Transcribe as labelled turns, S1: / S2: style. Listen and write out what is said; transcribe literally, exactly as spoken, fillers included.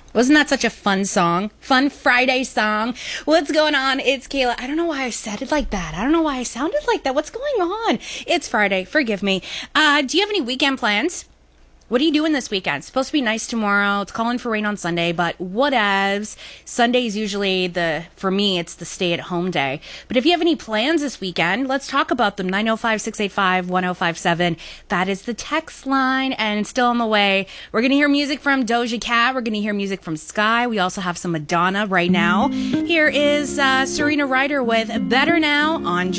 S1: Wasn't that such a fun song? Fun Friday song. What's going on? It's Kayla. I don't know why I said it like that. I don't know why I sounded like that. What's going on? It's Friday. Forgive me. Uh, do you have any weekend plans? What are you doing this weekend? It's supposed to be nice tomorrow. It's calling for rain on Sunday, but whatevs. Sunday's usually the, for me, it's the stay-at-home day. But if you have any plans this weekend, let's talk about them. nine oh five, six eight five, one oh five seven. That is the text line, and still on the way. We're going to hear music from Doja Cat. We're going to hear music from Sky. We also have some Madonna right now. Here is uh, Serena Ryder with Better Now on